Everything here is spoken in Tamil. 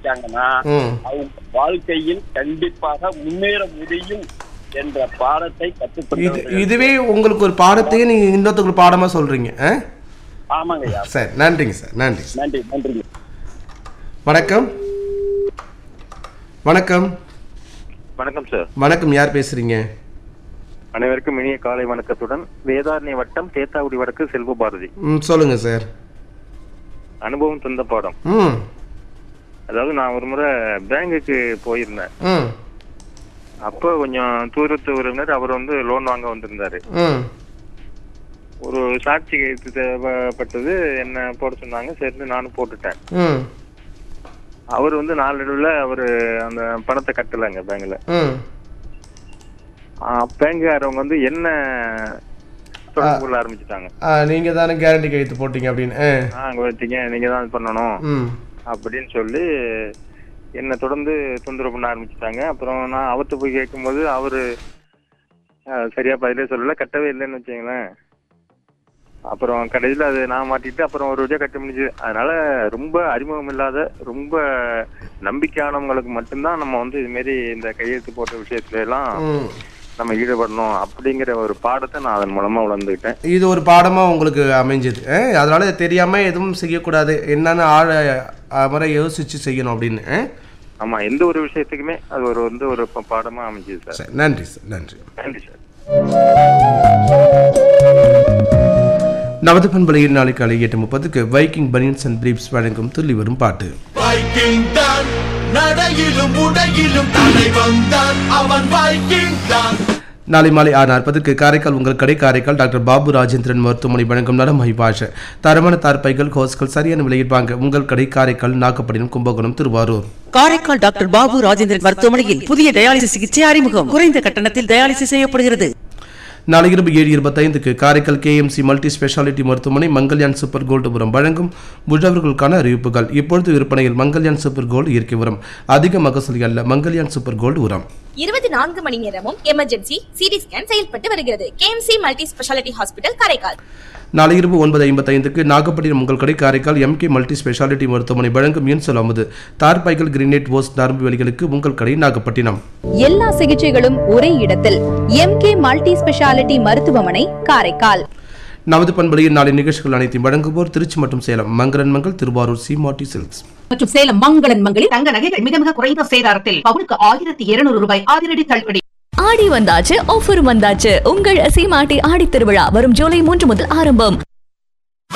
கடைபிடிச்சாங்கன்னா அவங்க வாழ்க்கையில் கண்டிப்பாக முன்னேற முடியும் என்ற பாடத்தை கற்றுக்கொண்டு இதுவே உங்களுக்கு ஒரு பாடத்தையே நீங்க இன்னொருத்தருக்கு பாடமா சொல்றீங்க. ஆமாங்க ஐயா. சார் நன்றிங்க சார். நன்றி நன்றி நன்றிங்க. வணக்கம். வணக்கம். வணக்கம் சார். வணக்கம். யார் பேசுறீங்க? அனைவருக்கும் இனிய காலை வணக்கத்துடன் வேதாரண்ய வட்டம் தேத்தாக்குடி வடக்கு செல்வ பாரதி. சொல்லுங்க சார். அனுபவம் தந்த பாடம். அதாவது நான் ஒரு முறை பேங்குக்கு போயிருந்தேன். அப்போ கொஞ்சம் தூரத்து உறவினர் அவர் வந்து லோன் வாங்க வந்திருந்தாரு. ஒரு சாட்சி கையெழுத்து தேவைப்பட்டது, என்ன போட சொன்னாங்க. சரி நானும் போட்டுட்டேன். அவர் வந்து நாளடைவுல அவரு அந்த பணத்தை கட்டலைங்க பேங்க்ல. பேங்குக்காரவங்க வந்து என்ன தொடர்பு ஆரம்பிச்சுட்டாங்க. நீங்க தானே கேரண்டி கையெழுத்து போட்டீங்க அப்படின்னு. நீங்க தான் பண்ணணும் அப்படின்னு சொல்லி என்னை தொடர்ந்து தொந்தரவு பண்ண ஆரம்பிச்சுட்டாங்க. அப்புறம் நான் அவர்கிட்ட போய் கேட்கும்போது அவரு சரியா பதிலே சொல்லல, கட்டவே இல்லைன்னு வச்சுங்களேன். அப்புறம் கடைசியில் அது நான் மாட்டிட்டு அப்புறம் ஒரு வழியா கட்ட முடிஞ்சு. அதனால ரொம்ப அறிமுகம் இல்லாத ரொம்ப நம்பிக்கையானவங்களுக்கு மட்டும்தான் நம்ம வந்து இது மாரி இந்த கையெழுத்து போட்ட விஷயத்துல எல்லாம் நம்ம ஈடுபடணும் அப்படிங்கிற ஒரு பாடத்தை நான் அதன் மூலமா உணர்ந்துக்கிட்டேன். இது ஒரு பாடமா உங்களுக்கு அமைஞ்சது. அதனால தெரியாம எதுவும் செய்யக்கூடாது, என்னன்னு முறை யோசிச்சு செய்யணும் அப்படின்னு. ஆமா, எந்த ஒரு விஷயத்துக்குமே அது ஒரு பாடமா அமைஞ்சது சார். நன்றி சார். நன்றி. நன்றி சார். நமது பண்பலையில் நாளை காலை 8:30க்கு வைக்கிங் பனியன்ஸ் அண்ட் பிரீப்ஸ் வழங்கும் துள்ளி வரும் பாட்டு. வைக்கிங் தான் நடையிலும் உடையிலும் தலைவன் தான் அவன் வைக்கிங் தான். நாளை மாலை 6:40க்கு காரைக்கால் உங்கள் கடை காரைக்கால் டாக்டர் பாபு ராஜேந்திரன் மருத்துவமனை வழங்கும் நலம் மகிபாஷ தரமான தார்பைகள் ஹோஸ்கள் சரியான விலையில் வாங்க உங்கள் கடை காரைக்கால் நாகப்பட்டினம் கும்பகோணம் திருவாரூர். காரைக்கால் டாக்டர் பாபு ராஜேந்திரன் மருத்துவமனையில் புதிய டயாலிசிஸ் சிகிச்சை அறிமுகம். குறைந்த கட்டணத்தில் டயாலிசிஸ் செய்யப்படுகிறது. நாளை இரவு 7:25க்கு காரைக்கால் KMC மல்டி ஸ்பெஷாலிட்டி மருத்துவமனை மங்கல்யான் சூப்பர் கோல்டு உரம் வழங்கும் முதியவர்களுக்கான அறிவிப்புகள். இப்பொழுது விற்பனையில் மங்கல்யான் சூப்பர் கோல்டு இயற்கை உரம். அதிக மகசூல் அல்ல மங்கல்யான் சூப்பர் கோல்டு உரம். 24 மணி நேரமும் எமர்ஜென்சி சிடி ஸ்கேன் செயல்பட்டு வருகிறது. KMC multi speciality hospital Karaikal. நாளை இரவு 9:55க்கு நாகப்பட்டினம் உங்கள் கடை காரைக்கால் MK மல்டி ஸ்பெஷாலிட்டி மருத்துவமனை வழங்கும் இன்சொல் அமுது தார்பைகள் கிரீனேட் ஓஸ் நரம்பு வலிகளுக்கு உங்கள் கடை நாகப்பட்டினம். எல்லா சிகிச்சைகளும் ஒரே இடத்தில் MK மல்டி ஸ்பெஷாலிட்டி மருத்துவமனை காரைக்கால். நமது பண்பலையில் நாளை நிகழ்ச்சிகள் அனைத்தையும் வழங்குவோர் திருச்சி மற்றும் சேலம் மங்களன் மங்கள், திருவாரூர் சீமாட்டி சில்க்ஸ் மற்றும் சேலம் மங்களன் மங்களில் தங்க நகைகள் மிக மிக குறைந்த சேதாரத்தில் பவுனுக்கு 1200 ரூபாய் அதிரடி தள்ளுபடி. ஆடி வந்தாச்சு, ஆஃபர் வந்தாச்சு. உங்கள் சீமாட்டி ஆடி திருவிழா வரும் ஜூலை 3 முதல் ஆரம்பம்.